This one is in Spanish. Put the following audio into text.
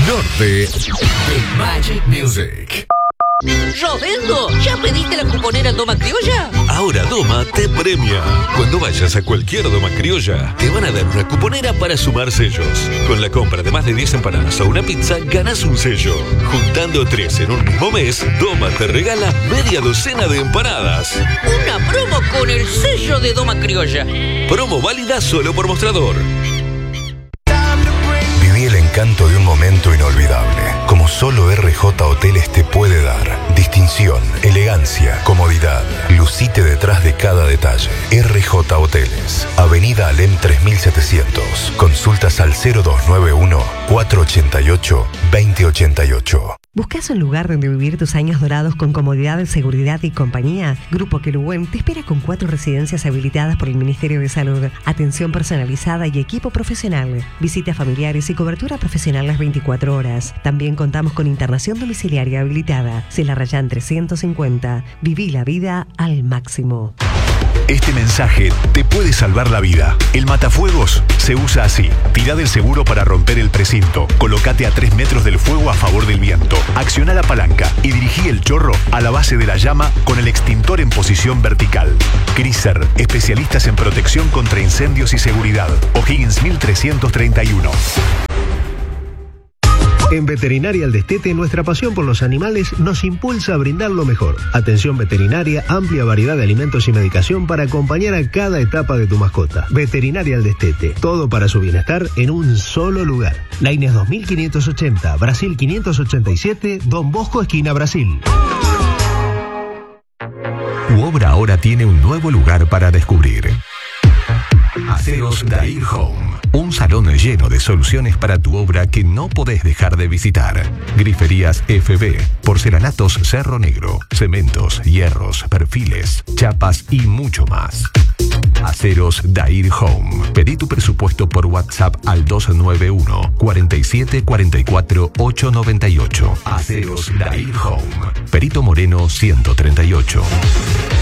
norte de Magic Music. Rodendo, ¿ya pediste la cuponera Doma Criolla? Ahora Doma te premia. Cuando vayas a cualquier Doma Criolla, te van a dar una cuponera para sumar sellos. Con la compra de más de 10 empanadas o una pizza, ganás un sello. Juntando 3 en un mismo mes, Doma te regala media docena de empanadas. Una promo con el sello de Doma Criolla. Promo válida solo por mostrador. Viví el encanto de un momento inolvidable, como solo RJ Hoteles te puede dar. Distinción, elegancia, comodidad. Lucite detrás de cada detalle. RJ Hoteles, Avenida Alem 3700. Consultas al 0291-488-2088. ¿Buscas un lugar donde vivir tus años dorados con comodidad, seguridad y compañía? Grupo Querubén te espera con 4 residencias habilitadas por el Ministerio de Salud, atención personalizada y equipo profesional, visitas familiares y cobertura profesional las 24 horas. También contamos con internación domiciliaria habilitada. Celarrayán 350. Viví la vida al máximo. Este mensaje te puede salvar la vida. El matafuegos se usa así. Tirá del seguro para romper el precinto. Colocate a 3 metros del fuego a favor del viento. Acciona la palanca y dirigí el chorro a la base de la llama con el extintor en posición vertical. Chrysler, especialistas en protección contra incendios y seguridad. O'Higgins 1331. En Veterinaria El Destete, nuestra pasión por los animales nos impulsa a brindar lo mejor. Atención veterinaria, amplia variedad de alimentos y medicación para acompañar a cada etapa de tu mascota. Veterinaria El Destete, todo para su bienestar en un solo lugar. Laínez 2580, Brasil 587, Don Bosco, esquina Brasil. Tu obra ahora tiene un nuevo lugar para descubrir. Aceros Dair Home. Un salón lleno de soluciones para tu obra que no podés dejar de visitar. Griferías FB, porcelanatos Cerro Negro, cementos, hierros, perfiles, chapas y mucho más. Aceros Dair Home. Pedí tu presupuesto por WhatsApp al 291 47 44 898. Aceros Dair Home. Perito Moreno 138.